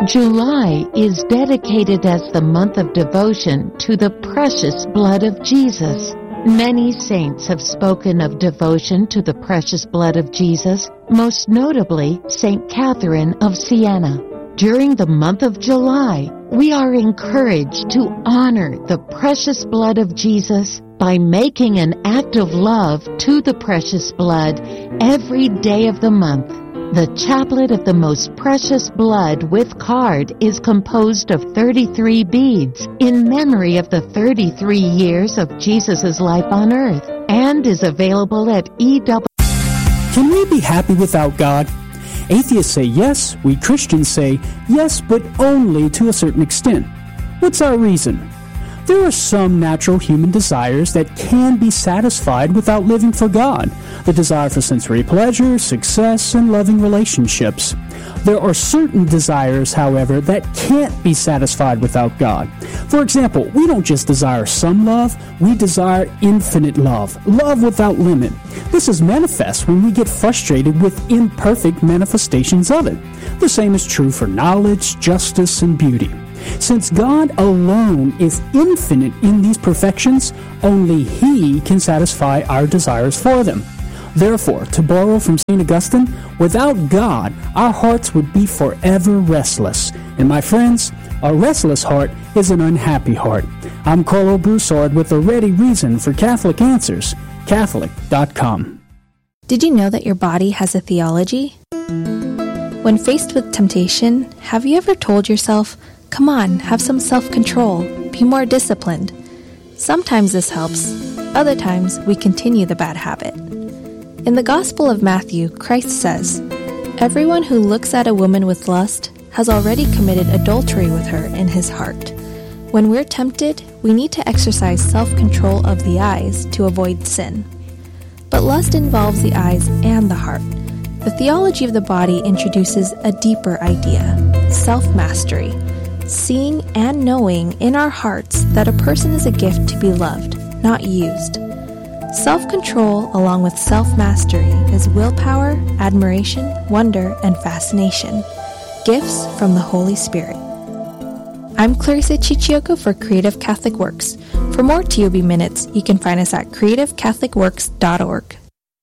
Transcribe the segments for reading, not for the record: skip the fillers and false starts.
July is dedicated as the month of devotion to the precious blood of Jesus. Many saints have spoken of devotion to the precious blood of Jesus, most notably St. Catherine of Siena. During the month of July, we are encouraged to honor the precious blood of Jesus by making an act of love to the precious blood every day of the month. The Chaplet of the Most Precious Blood with card is composed of 33 beads in memory of the 33 years of Jesus' life on earth and is available at EW. Can we be happy without God? Atheists say yes, we Christians say yes, but only to a certain extent. What's our reason? There are some natural human desires that can be satisfied without living for God. The desire for sensory pleasure, success, and loving relationships. There are certain desires, however, that can't be satisfied without God. For example, we don't just desire some love, we desire infinite love, love without limit. This is manifest when we get frustrated with imperfect manifestations of it. The same is true for knowledge, justice, and beauty. Since God alone is infinite in these perfections, only He can satisfy our desires for them. Therefore, to borrow from St. Augustine, without God, our hearts would be forever restless. And my friends, a restless heart is an unhappy heart. I'm Carlo Broussard with a ready reason for Catholic Answers, Catholic.com. Did you know that your body has a theology? When faced with temptation, have you ever told yourself, "Come on, have some self-control, be more disciplined"? Sometimes this helps. Other times, we continue the bad habit. In the Gospel of Matthew, Christ says, "Everyone who looks at a woman with lust has already committed adultery with her in his heart." When we're tempted, we need to exercise self-control of the eyes to avoid sin. But lust involves the eyes and the heart. The theology of the body introduces a deeper idea, self-mastery, seeing and knowing in our hearts that a person is a gift to be loved, not used. Self-control, along with self-mastery, is willpower, admiration, wonder, and fascination. Gifts from the Holy Spirit. I'm Clarissa Chichioka for Creative Catholic Works. For more TOB Minutes, you can find us at creativecatholicworks.org.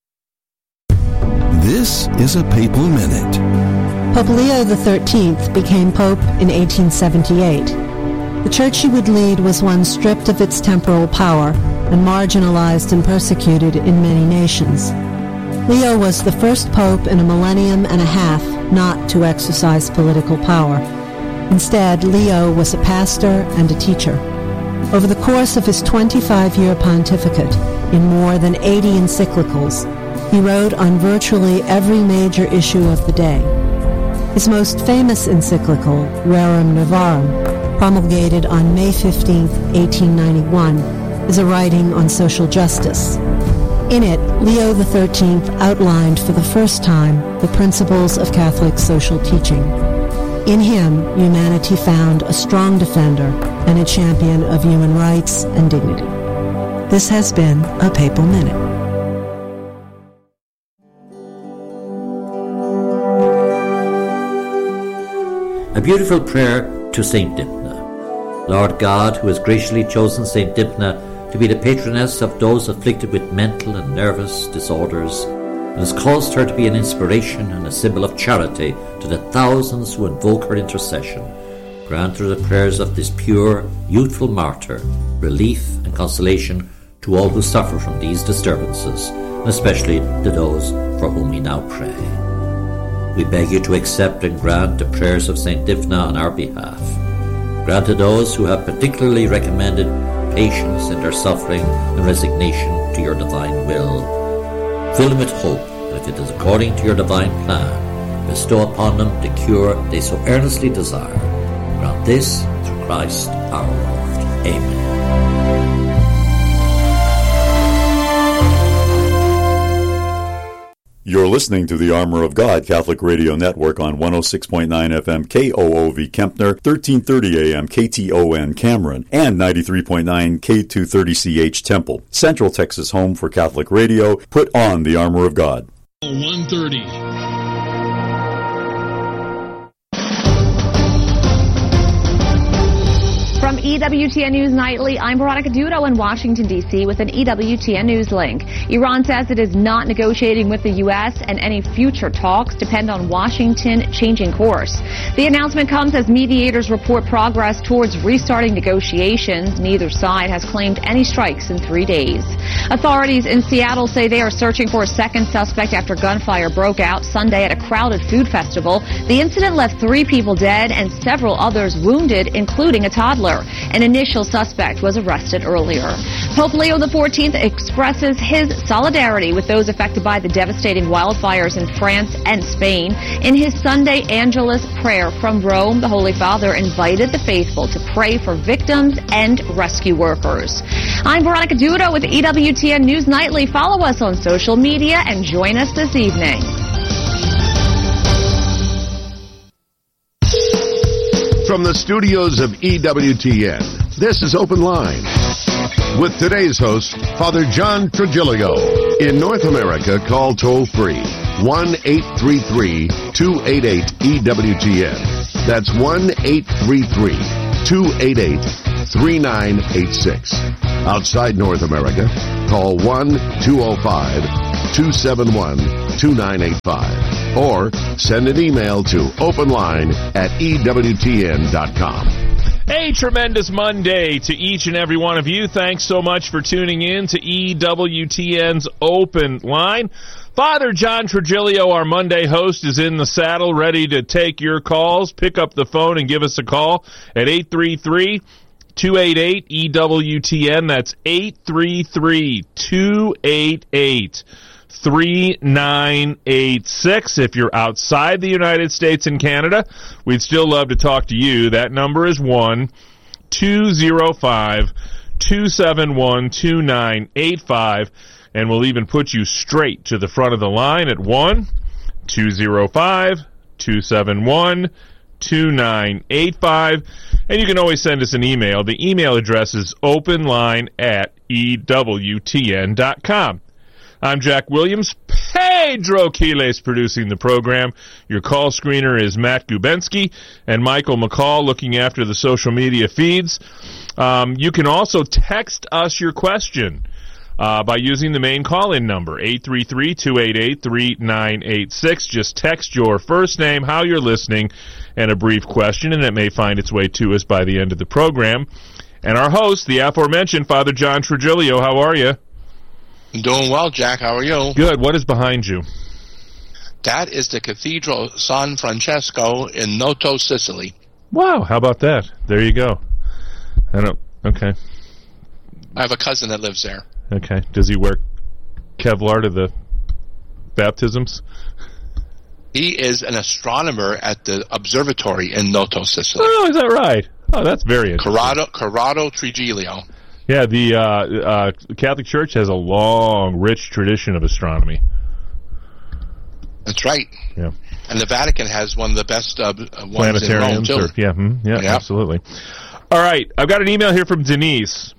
This is a Papal Minute. Pope Leo XIII became Pope in 1878. The church he would lead was one stripped of its temporal power and marginalized and persecuted in many nations. Leo was the first pope in a millennium and a half not to exercise political power. Instead, Leo was a pastor and a teacher. Over the course of his 25-year pontificate, in more than 80 encyclicals, he wrote on virtually every major issue of the day. His most famous encyclical, Rerum Novarum, promulgated on May 15, 1891, is a writing on social justice. In it, Leo XIII outlined for the first time the principles of Catholic social teaching. In him, humanity found a strong defender and a champion of human rights and dignity. This has been a Papal Minute. A beautiful prayer to St. Dipna. Lord God, who has graciously chosen St. Dipna to be the patroness of those afflicted with mental and nervous disorders, and has caused her to be an inspiration and a symbol of charity to the thousands who invoke her intercession, grant through the prayers of this pure, youthful martyr relief and consolation to all who suffer from these disturbances, and especially to those for whom we now pray. We beg you to accept and grant the prayers of St. Dipna on our behalf. Grant to those who have particularly recommended patience in their suffering and resignation to your divine will. Fill them with hope, and if it is according to your divine plan, bestow upon them the cure they so earnestly desire. Grant this through Christ our Lord. Amen. You're listening to the Armor of God Catholic Radio Network on 106.9 FM KOOV Kempner, 1330 AM KTON Cameron, and 93.9 K230CH Temple. Central Texas home for Catholic radio. Put on the Armor of God. 130. EWTN News Nightly. I'm Veronica Dudo in Washington, D.C. with an EWTN News link. Iran says it is not negotiating with the U.S. and any future talks depend on Washington changing course. The announcement comes as mediators report progress towards restarting negotiations. Neither side has claimed any strikes in 3 days. Authorities in Seattle say they are searching for a second suspect after gunfire broke out Sunday at a crowded food festival. The incident left 3 people dead and several others wounded, including a toddler. An initial suspect was arrested earlier. Pope Leo XIV expresses his solidarity with those affected by the devastating wildfires in France and Spain. In his Sunday Angelus prayer from Rome, the Holy Father invited the faithful to pray for victims and rescue workers. I'm Veronica Dudo with EWTN News Nightly. Follow us on social media and join us this evening. From the studios of EWTN, this is Open Line. With today's host, Father John Trigilio. In North America, call toll-free 1-833-288-EWTN. That's 1-833-288-3986. Outside North America, call 1-205-271-2985. Or send an email to openline@EWTN.com. Hey, tremendous Monday to each and every one of you. Thanks so much for tuning in to EWTN's Open Line. Father John Trigilio, our Monday host, is in the saddle, ready to take your calls. Pick up the phone and give us a call at 833-288-EWTN. That's 833-288-3986. If you're outside the United States and Canada, we'd still love to talk to you. That number is 1-205-271-2985, and we'll even put you straight to the front of the line at 1-205-271-2985. And you can always send us an email. The email address is openline@EWTN.com. I'm Jack Williams. Pedro Quiles producing the program. Your call screener is Matt Gubensky and Michael McCall looking after the social media feeds. You can also text us your question by using the main call-in number, 833-288-3986. Just text your first name, how you're listening, and a brief question, and it may find its way to us by the end of the program. And our host, the aforementioned Father John Trigilio, how are you? I'm doing well, Jack. How are you? Good. What is behind you? That is the Cathedral San Francesco in Noto, Sicily. Wow. How about that? There you go. Okay. I have a cousin that lives there. Okay. Does he wear Kevlar to the baptisms? He is an astronomer at the observatory in Noto, Sicily. Oh, is that right? Oh, that's very interesting. Corrado Trigilio. Yeah, the Catholic Church has a long, rich tradition of astronomy. That's right. Yeah. And the Vatican has one of the best ones planetariums. In Rome, too. Yeah, absolutely. All right, I've got an email here from Denise.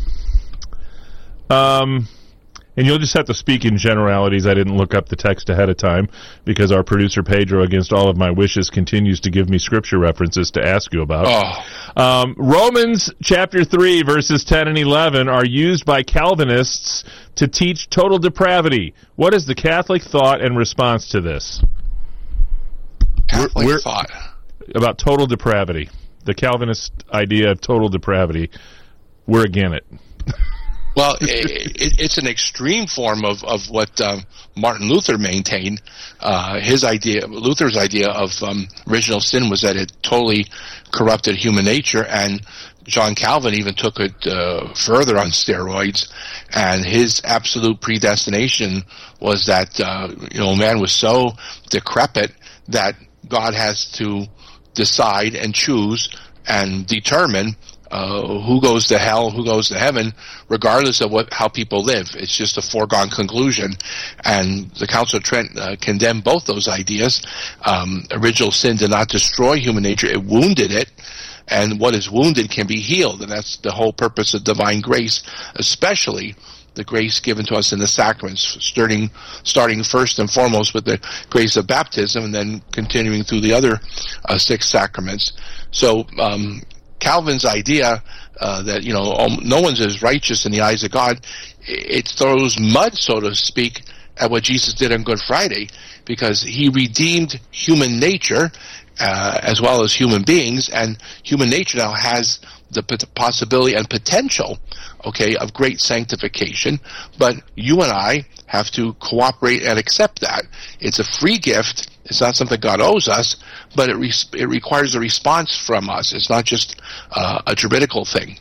And you'll just have to speak in generalities. I didn't look up the text ahead of time because our producer Pedro, against all of my wishes, continues to give me scripture references to ask you about. Romans chapter 3, verses 10 and 11 are used by Calvinists to teach total depravity. What is the Catholic thought and response to this? Catholic thought? About total depravity. The Calvinist idea of total depravity. We're against it. Well, it's an extreme form of what Martin Luther maintained. Luther's idea of original sin was that it totally corrupted human nature, and John Calvin even took it further on steroids. And his absolute predestination was that man was so decrepit that God has to decide and choose and determine who goes to hell, who goes to heaven, regardless of how people live. It's just a foregone conclusion. And the Council of Trent condemned both those ideas. Original sin did not destroy human nature, it wounded it. And what is wounded can be healed. And that's the whole purpose of divine grace, especially the grace given to us in the sacraments, starting first and foremost with the grace of baptism and then continuing through the other 6 sacraments. So Calvin's idea that no one's as righteous in the eyes of God, it throws mud, so to speak, at what Jesus did on Good Friday, because he redeemed human nature as well as human beings, and human nature now has the possibility and potential, of great sanctification. But you and I have to cooperate and accept that. It's a free gift. It's not something God owes us, but it requires a response from us. It's not just a juridical thing.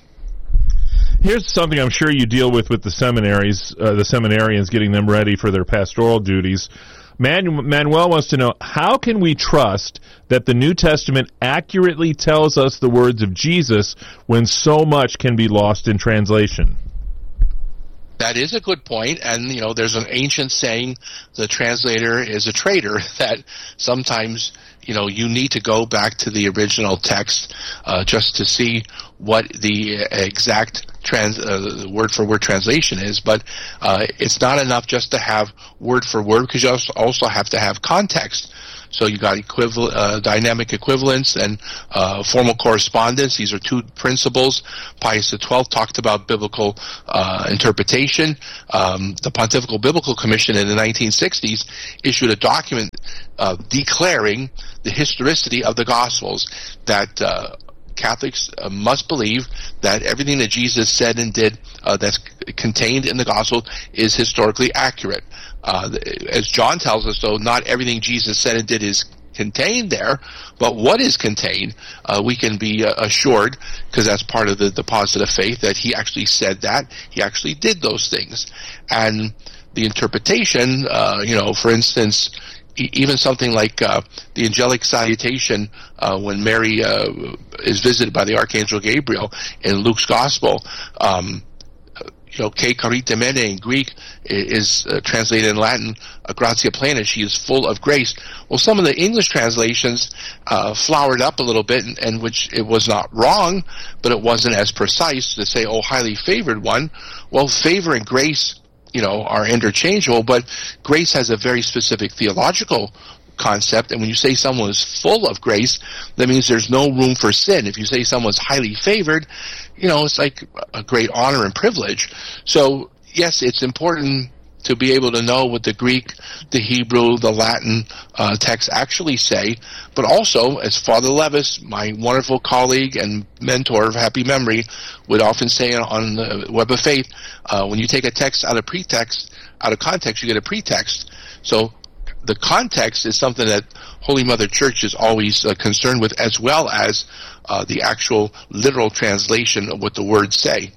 Here's something I'm sure you deal with the seminaries, the seminarians, getting them ready for their pastoral duties. Manuel wants to know, how can we trust that the New Testament accurately tells us the words of Jesus when so much can be lost in translation? That is a good point, and there's an ancient saying, the translator is a traitor, that sometimes you need to go back to the original text just to see what the exact word-for-word translation is. But it's not enough just to have word-for-word, because you also have to have context. So you got dynamic equivalence and formal correspondence. These are two principles. Pius XII talked about biblical interpretation. The Pontifical Biblical Commission in the 1960s issued a document declaring the historicity of the Gospels, that Catholics must believe that everything that Jesus said and did that's contained in the Gospel is historically accurate. As John tells us, though, not everything Jesus said and did is contained there, but what is contained, we can be assured, because that's part of the deposit of faith, that he actually said that, he actually did those things. And the interpretation, for instance, even something like the angelic salutation when Mary is visited by the Archangel Gabriel in Luke's Gospel, Ke karite mene in Greek is translated in Latin, gratia plena, she is full of grace. Well, some of the English translations flowered up a little bit, and which it was not wrong, but it wasn't as precise to say, oh, highly favored one. Well, favor and grace, are interchangeable, but grace has a very specific theological concept, and when you say someone is full of grace, that means there's no room for sin. If you say someone's highly favored, it's like a great honor and privilege. So, yes, it's important to be able to know what the Greek, the Hebrew, the Latin texts actually say, but also, as Father Levis, my wonderful colleague and mentor of happy memory, would often say on the Web of Faith, when you take a text out of context, you get a pretext. So the context is something that Holy Mother Church is always concerned with, as well as the actual literal translation of what the words say.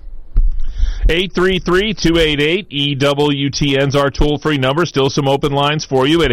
833-288-EWTN's our toll-free number. Still some open lines for you at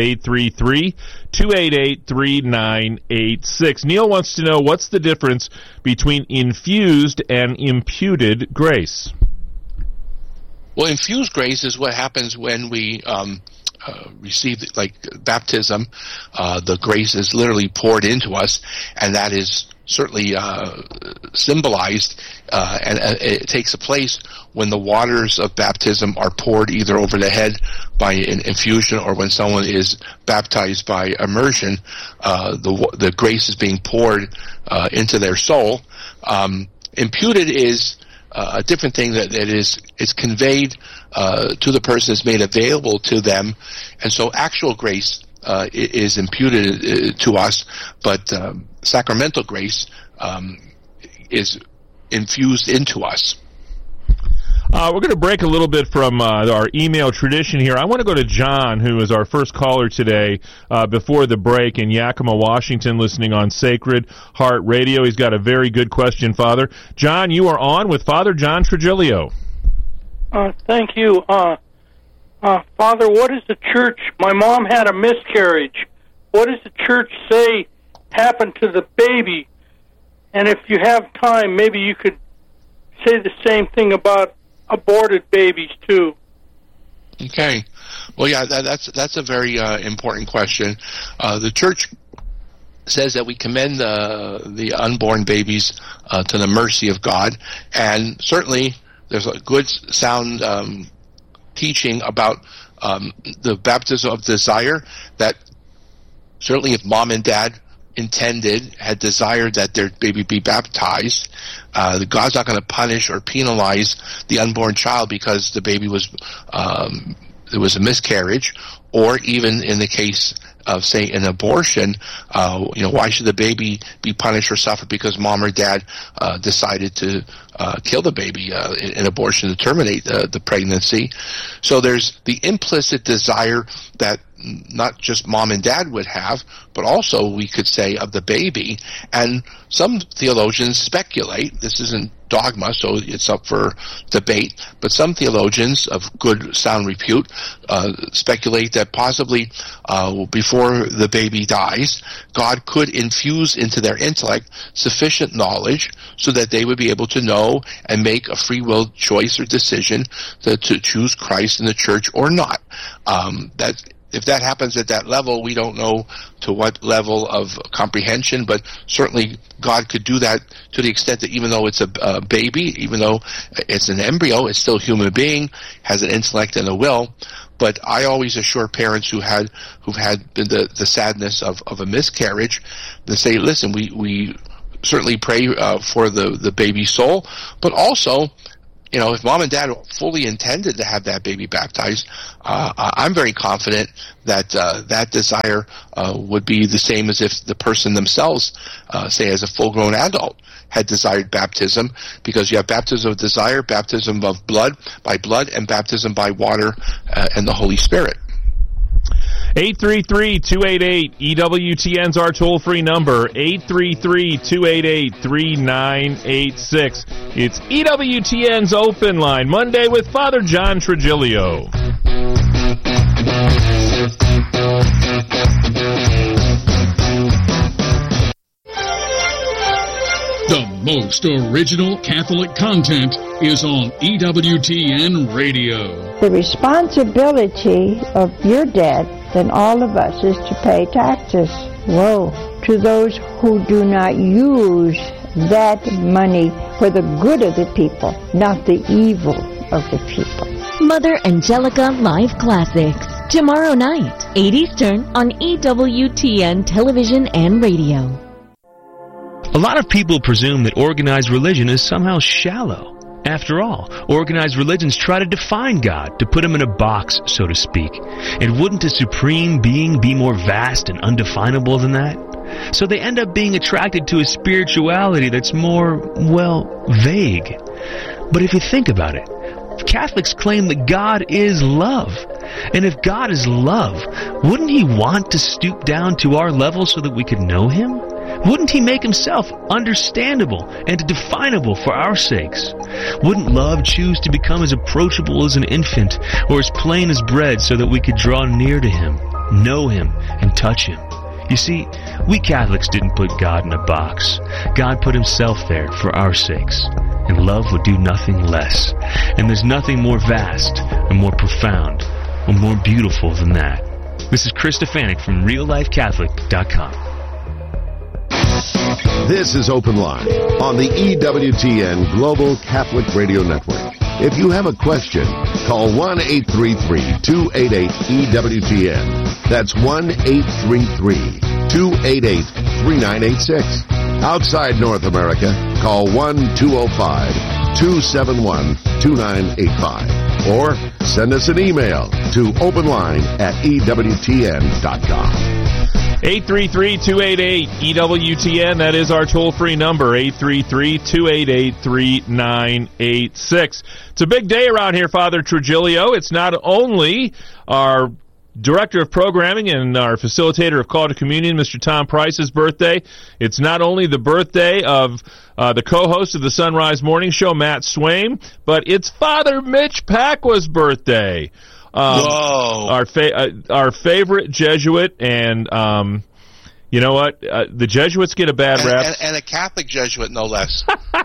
833-288-3986. Neil wants to know, what's the difference between infused and imputed grace? Well, infused grace is what happens when we receive, like baptism. The grace is literally poured into us, and that is certainly symbolized, and it takes a place when the waters of baptism are poured either over the head by an infusion, or when someone is baptized by immersion, the grace is being poured into their soul. Imputed is a different thing that is conveyed to the person, is made available to them, and so actual grace is imputed to us, but sacramental grace is infused into us. We're going to break a little bit from our email tradition here. I want to go to John, who is our first caller today, before the break in Yakima, Washington, listening on Sacred Heart Radio. He's got a very good question, Father. John, you are on with Father John Trigilio. Thank you. Father, what is the church? My mom had a miscarriage. What does the church say happened to the baby? And if you have time, maybe you could say the same thing about aborted babies too. Okay. Well, yeah, that's a very important question. The church says that we commend the unborn babies to the mercy of God, and certainly there's a good sound teaching about the baptism of desire, that certainly if mom and dad had desired that their baby be baptized, God's not going to punish or penalize the unborn child because the baby was there was a miscarriage, or even in the case of, say, an abortion, why should the baby be punished or suffer because mom or dad decided to kill the baby in abortion to terminate the pregnancy? So there's the implicit desire that not just mom and dad would have, but also, we could say, of the baby. And some theologians speculate, this isn't dogma, so it's up for debate, but some theologians of good sound repute speculate that possibly before the baby dies, God could infuse into their intellect sufficient knowledge so that they would be able to know and make a free will choice or decision to choose Christ in the church or not. If that happens at that level, we don't know to what level of comprehension, but certainly God could do that to the extent that even though it's a baby, even though it's an embryo, it's still a human being, has an intellect and a will. But I always assure parents who've had the sadness of a miscarriage, to say, listen, we certainly pray for the baby's soul, but also, if mom and dad fully intended to have that baby baptized, I'm very confident that that desire would be the same as if the person themselves, say as a full-grown adult, had desired baptism, because you have baptism of desire, baptism of blood, and baptism by water and the Holy Spirit. 833-288-EWTN's our toll-free number, 833-288-3986. It's EWTN's Open Line, Monday with Father John Trigilio. The most original Catholic content is on EWTN Radio. The responsibility of your debt than all of us is to pay taxes. Woe to those who do not use that money for the good of the people, not the evil of the people. Mother Angelica Live Classics, tomorrow night, 8 Eastern on EWTN Television and Radio. A lot of people presume that organized religion is somehow shallow. After all, organized religions try to define God, to put him in a box, so to speak. And wouldn't a supreme being be more vast and undefinable than that? So they end up being attracted to a spirituality that's more, vague. But if you think about it, Catholics claim that God is love. And if God is love, wouldn't he want to stoop down to our level so that we could know him? Wouldn't he make himself understandable and definable for our sakes? Wouldn't love choose to become as approachable as an infant or as plain as bread so that we could draw near to him, know him, and touch him? You see, we Catholics didn't put God in a box. God put himself there for our sakes. And love would do nothing less. And there's nothing more vast and more profound or more beautiful than that. This is Chris Stefanik from RealLifeCatholic.com. This is Open Line on the EWTN Global Catholic Radio Network. If you have a question, call 1-833-288-EWTN. That's 1-833-288-3986. Outside North America, call 1-205-271-2985. Or send us an email to openline@EWTN.com. 833-288-EWTN. That is our toll-free number, 833-288-3986. It's a big day around here, Father Trigilio. It's not only our Director of Programming and our Facilitator of Call to Communion, Mr. Tom Price's birthday. It's not only the birthday of the co-host of the Sunrise Morning Show, Matt Swaim, but it's Father Mitch Pacwa's birthday. Whoa! Our favorite Jesuit, and you know what? The Jesuits get a bad rap, and a Catholic Jesuit, no less.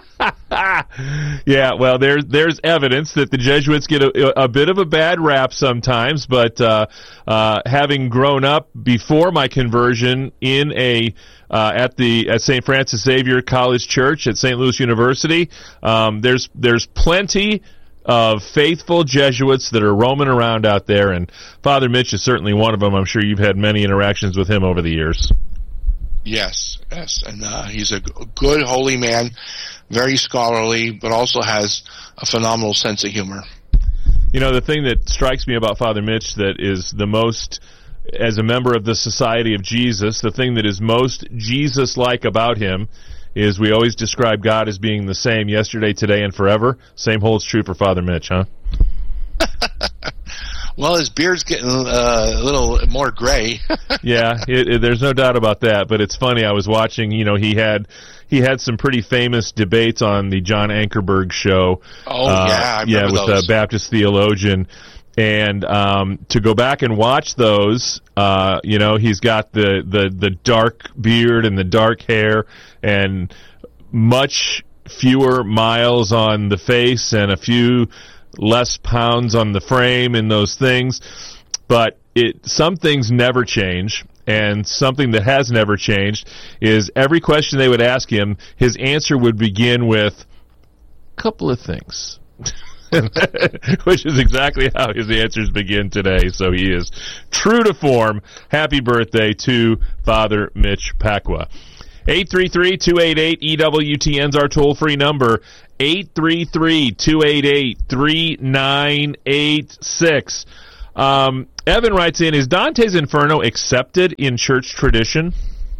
Yeah, well, there's evidence that the Jesuits get a bit of a bad rap sometimes, but having grown up before my conversion in at St. Francis Xavier College Church at St. Louis University, there's plenty of faithful Jesuits that are roaming around out there, and Father Mitch is certainly one of them. I'm sure you've had many interactions with him over the years. Yes, and he's a good, holy man, very scholarly, but also has a phenomenal sense of humor. You know, the thing that strikes me about Father Mitch that is the most, as a member of the Society of Jesus, the thing that is most Jesus-like about him is we always describe God as being the same yesterday, today, and forever. Same holds true for Father Mitch, huh? Well, his beard's getting a little more gray. Yeah, there's no doubt about that. But it's funny. I was watching. You know, he had some pretty famous debates on the John Ankerberg show. Oh yeah, I remember with those. a Baptist theologian. And to go back and watch those, you know, he's got the dark beard and the dark hair, and much fewer miles on the face and a few less pounds on the frame and those things, but some things never change, and something that has never changed is every question they would ask him, his answer would begin with a couple of things. Which is exactly how his answers begin today, so he is true to form. Happy birthday to Father Mitch Pacwa. 833-288-EWTN's our toll-free number, 833-288-3986. Evan writes in, is Dante's Inferno accepted in church tradition?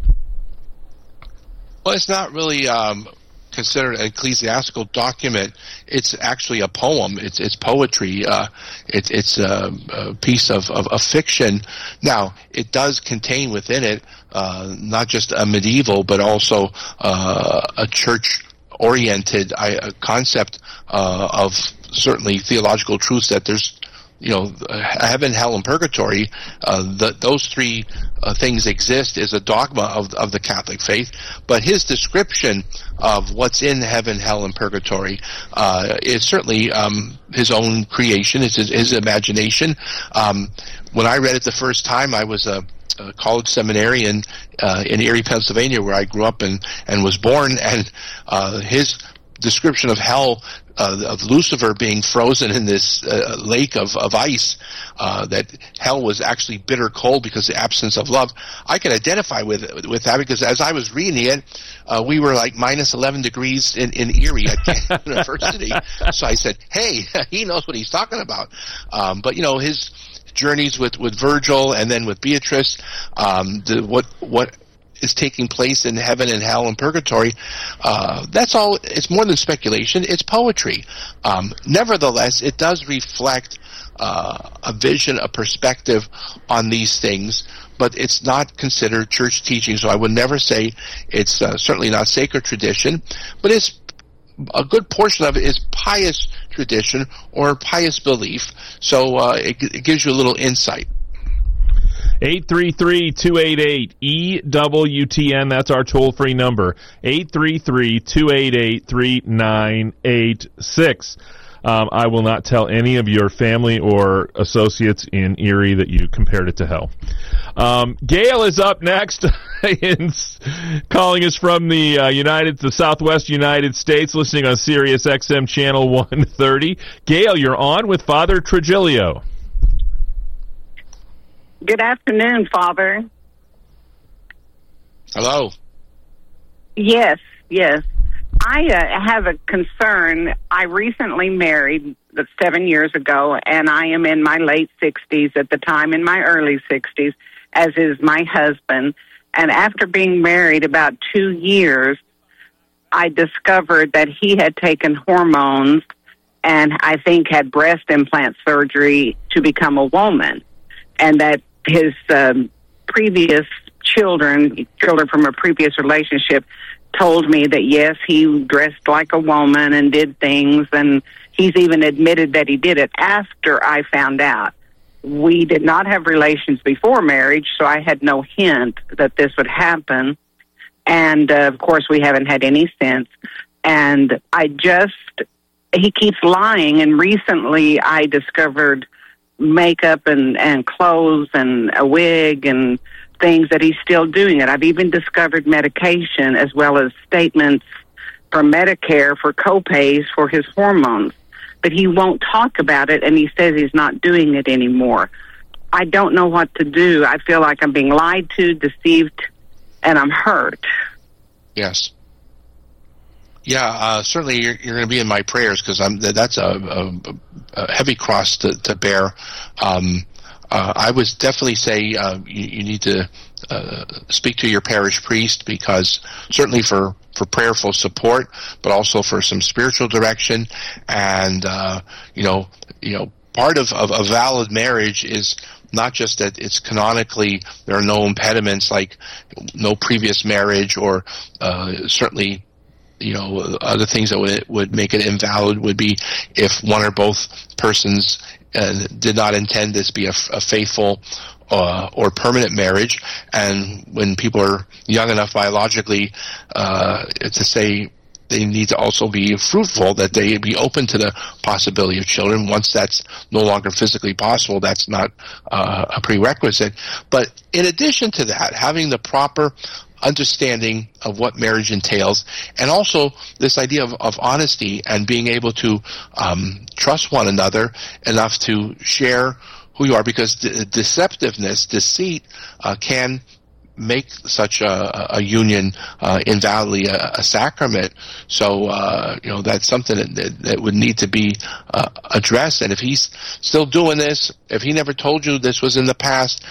Well, it's not really considered an ecclesiastical document. It's actually a poem. It's poetry. It's a piece of fiction. Now, it does contain within it not just a medieval, but also a church-oriented concept of certainly theological truths that there's, you know, heaven, hell, and purgatory. Those three things exist as a dogma of the Catholic faith. But his description of what's in heaven, hell, and purgatory is certainly his own creation. It's his imagination. When I read it the first time, I was a college seminarian in Erie, Pennsylvania, where I grew up and was born, and his description of hell, of Lucifer being frozen in this lake of ice, that hell was actually bitter cold because of the absence of love. I can identify with that, because as I was reading it, we were like minus 11 degrees in Erie at Kent University. So I said, hey, he knows what he's talking about. But, you know, his journeys with Virgil and then with Beatrice, what is taking place in heaven and hell and purgatory, that's all. It's more than speculation. It's poetry. Nevertheless, it does reflect a vision, a perspective on these things, but it's not considered church teaching. So I would never say it's certainly not sacred tradition, but it's a good portion of it is pious tradition or pious belief. So it gives you a little insight. 833-288-EWTN, that's our toll-free number, 833-288-3986. I will not tell any of your family or associates in Erie that you compared it to hell. Gail is up next, calling us from the Southwest United States, listening on Sirius XM Channel 130. Gail, you're on with Father Trujillo. Good afternoon, Father. Hello. Yes. I have a concern. I recently married 7 years ago, and I am in my late 60s, at the time in my early 60s, as is my husband. And after being married about 2 years, I discovered that he had taken hormones and I think had breast implant surgery to become a woman, and that his previous children from a previous relationship told me that, yes, he dressed like a woman and did things, and he's even admitted that he did it after I found out. We did not have relations before marriage, so I had no hint that this would happen, and, of course, we haven't had any since. And he keeps lying, and recently I discovered makeup and clothes and a wig and things that he's still doing it. I've even discovered medication as well as statements from Medicare for co-pays for his hormones. But he won't talk about it, and he says he's not doing it anymore. I don't know what to do. I feel like I'm being lied to, deceived, and I'm hurt. Yes. Yeah, certainly you're going to be in my prayers, because that's a heavy cross to bear. I would definitely say you need to speak to your parish priest, because certainly for prayerful support, but also for some spiritual direction. And part of a valid marriage is not just that it's canonically there are no impediments, like no previous marriage, or certainly other things that would make it invalid would be if one or both persons did not intend this to be a faithful or permanent marriage. And when people are young enough biologically to say they need to also be fruitful, that they be open to the possibility of children. Once that's no longer physically possible, that's not a prerequisite. But in addition to that, having the proper understanding of what marriage entails, and also this idea of honesty and being able to trust one another enough to share who you are, because deceptiveness, deceit can make such a union invalidly a sacrament. So that's something that would need to be addressed. And if he's still doing this, if he never told you this was in the past,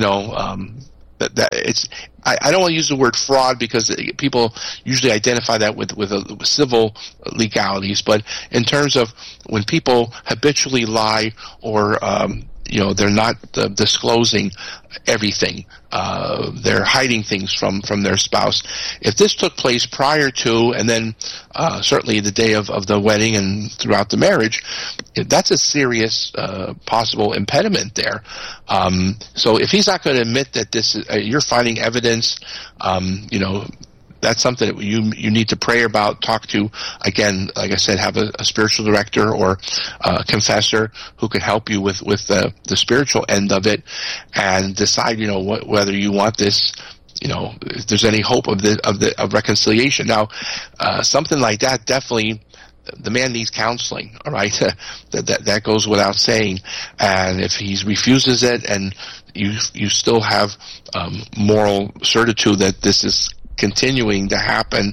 that it's, I don't want to use the word fraud, because people usually identify that with civil legalities. But in terms of when people habitually lie, or they're not disclosing everything, they're hiding things from their spouse. If this took place prior to, and then certainly the day of the wedding and throughout the marriage, that's a serious possible impediment there. So if he's not going to admit that this is, you're finding evidence, that's something that you need to pray about, talk to, again, like I said, have a spiritual director or a confessor who can help you with the spiritual end of it, and decide, whether you want this, if there's any hope of reconciliation. Now, something like that, definitely, the man needs counseling, all right? that goes without saying. And if he refuses it, and you still have moral certitude that this is continuing to happen,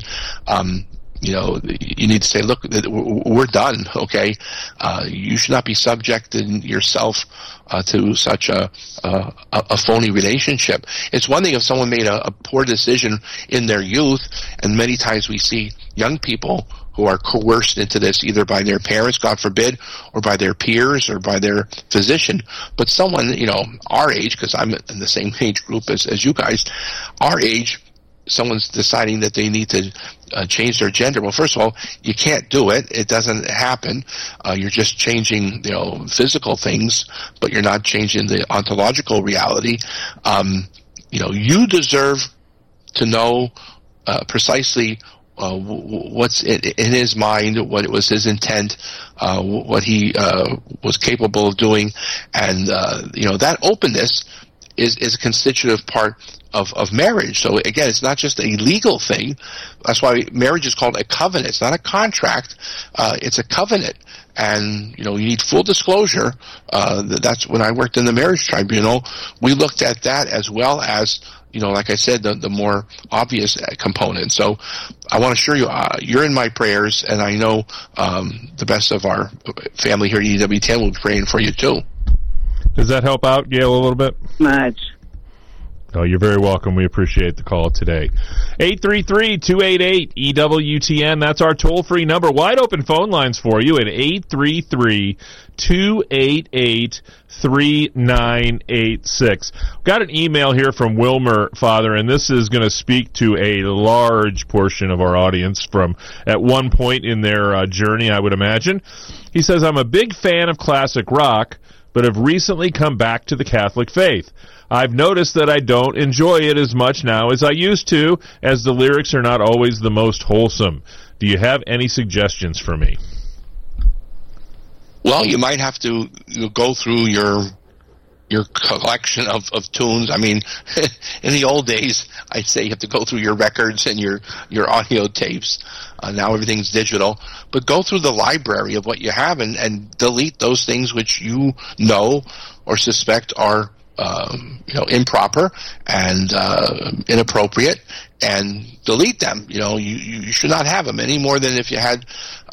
you need to say, look, we're done, okay? You should not be subjecting yourself to such a phony relationship. It's one thing if someone made a poor decision in their youth, and many times we see young people who are coerced into this, either by their parents, God forbid, or by their peers, or by their physician. But someone, our age, because I'm in the same age group as you guys, our age, someone's deciding that they need to change their gender. Well, first of all, you can't do it. It doesn't happen. You're just changing, physical things, but you're not changing the ontological reality. You deserve to know precisely what's in his mind, what was his intent, what he was capable of doing, and that openness is a constitutive part of marriage. So again, it's not just a legal thing. That's why marriage is called a covenant. It's not a contract. It's a covenant. And, you need full disclosure. That's when I worked in the marriage tribunal. We looked at that as well as, like I said, the more obvious component. So I want to assure you, you're in my prayers, and I know the best of our family here at EWTN will be praying for you too. Does that help out, Gail, a little bit? Much. Oh, you're very welcome. We appreciate the call today. 833-288-EWTN. That's our toll-free number. Wide open phone lines for you at 833-288-3986. Got an email here from Wilmer, Father, and this is going to speak to a large portion of our audience from at one point in their journey, I would imagine. He says, I'm a big fan of classic rock, but have recently come back to the Catholic faith. I've noticed that I don't enjoy it as much now as I used to, as the lyrics are not always the most wholesome. Do you have any suggestions for me? Well, you might have to go through your collection of tunes. I mean, in the old days, I'd say you have to go through your records and your audio tapes. Now everything's digital. But go through the library of what you have and delete those things which you know or suspect are improper and inappropriate, and delete them. You should not have them any more than if you had,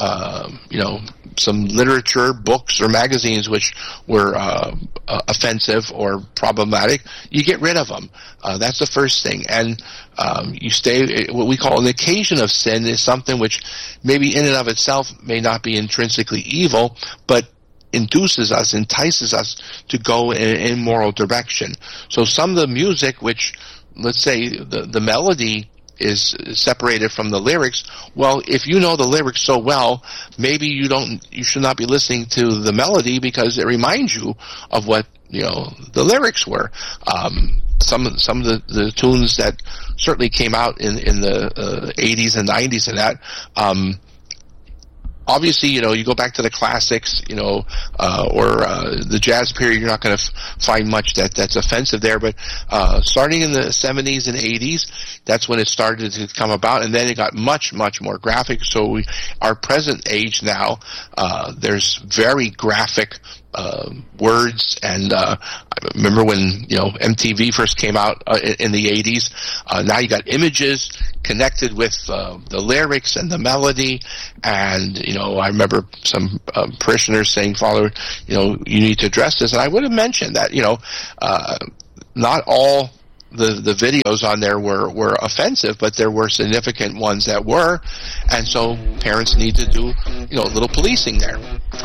some literature, books, or magazines which were offensive or problematic. You get rid of them. That's the first thing. And you stay. What we call an occasion of sin is something which maybe in and of itself may not be intrinsically evil, but entices us to go in an immoral direction. So some of the music, which, let's say, the melody is separated from the lyrics, well, if you know the lyrics so well, maybe you should not be listening to the melody because it reminds you of what the lyrics were. Some of the tunes that certainly came out in the 80s and 90s and that, obviously, you go back to the classics, or the jazz period, you're not going to find much that's offensive there. But starting in the 70s and 80s, that's when it started to come about, and then it got much, much more graphic. So our present age now, there's very graphic words, and I remember when MTV first came out in the 80s. Now you got images connected with the lyrics and the melody, and I remember some parishioners saying, "Father, you need to address this." And I would have mentioned that not all the videos on there were offensive, but there were significant ones that were, and so parents need to do a little policing there.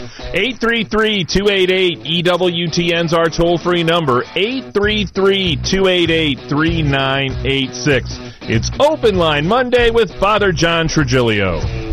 833-288-EWTN's our toll-free number, 833-288-3986. It's Open Line Monday with Father John Trigilio.